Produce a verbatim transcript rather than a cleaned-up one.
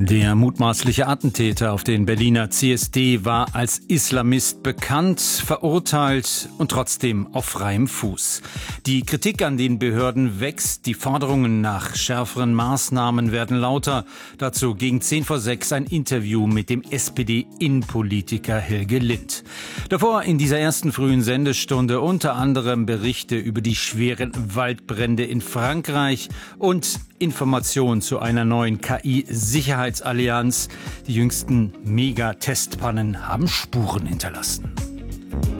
Der mutmaßliche Attentäter auf den Berliner C S D war als Islamist bekannt, verurteilt und trotzdem auf freiem Fuß. Die Kritik an den Behörden wächst, die Forderungen nach schärferen Maßnahmen werden lauter. Dazu gegen zehn vor sechs ein Interview mit dem S P D-Innenpolitiker Helge Lind. Davor in dieser ersten frühen Sendestunde unter anderem Berichte über die schweren Waldbrände in Frankreich und Informationen zu einer neuen K I-Sicherheitsallianz. Die jüngsten Megatestpannen haben Spuren hinterlassen.